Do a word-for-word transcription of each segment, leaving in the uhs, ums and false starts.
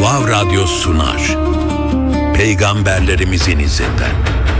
Vav Radyo sunar. Peygamberlerimizin izinden.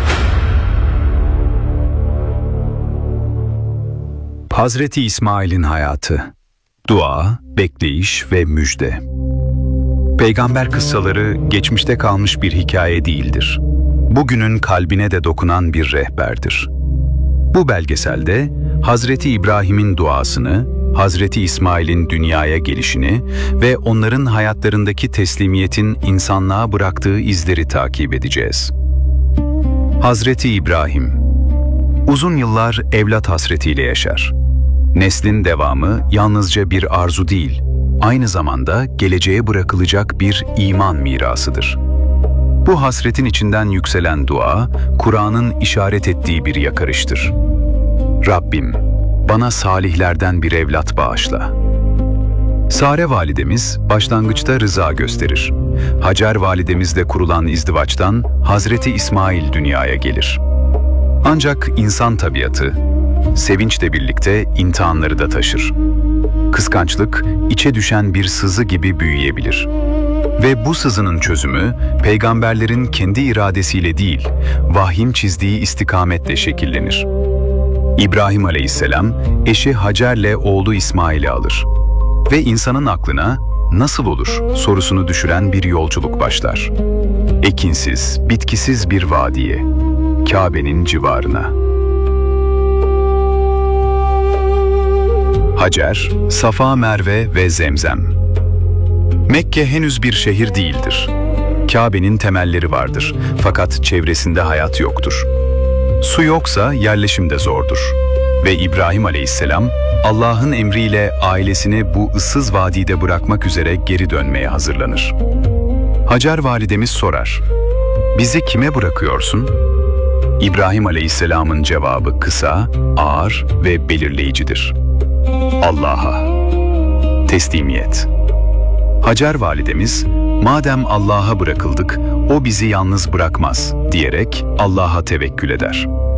Hazreti İsmail'in hayatı, dua, bekleyiş ve müjde. Peygamber kıssaları geçmişte kalmış bir hikaye değildir. Bugünün kalbine de dokunan bir rehberdir. Bu belgeselde Hazreti İbrahim'in duasını, Hazreti İsmail'in dünyaya gelişini ve onların hayatlarındaki teslimiyetin insanlığa bıraktığı izleri takip edeceğiz. Hazreti İbrahim, uzun yıllar evlat hasretiyle yaşar. Neslin devamı yalnızca bir arzu değil, aynı zamanda geleceğe bırakılacak bir iman mirasıdır. Bu hasretin içinden yükselen dua, Kur'an'ın işaret ettiği bir yakarıştır. Rabbim, bana salihlerden bir evlat bağışla. Sare validemiz başlangıçta rıza gösterir. Hacer validemizle kurulan izdivaçtan Hazreti İsmail dünyaya gelir. Ancak insan tabiatı, sevinçle birlikte imtihanları da taşır. Kıskançlık, içe düşen bir sızı gibi büyüyebilir. Ve bu sızının çözümü, peygamberlerin kendi iradesiyle değil, vahyin çizdiği istikametle şekillenir. İbrahim Aleyhisselam, eşi Hacer'le oğlu İsmail'i alır. Ve insanın aklına, nasıl olur sorusunu düşüren bir yolculuk başlar. Ekinsiz, bitkisiz bir vadiye, Kabe'nin civarına. Hacer, Safa Merve ve Zemzem. Mekke henüz bir şehir değildir. Kabe'nin temelleri vardır, fakat çevresinde hayat yoktur. Su yoksa yerleşim de zordur. Ve İbrahim Aleyhisselam, Allah'ın emriyle ailesini bu ıssız vadide bırakmak üzere geri dönmeye hazırlanır. Hacer validemiz sorar, "Bizi kime bırakıyorsun?" İbrahim Aleyhisselam'ın cevabı kısa, ağır ve belirleyicidir. Allah'a. Teslimiyet. Hacer validemiz, "Madem Allah'a bırakıldık, o bizi yalnız bırakmaz," diyerek Allah'a tevekkül eder.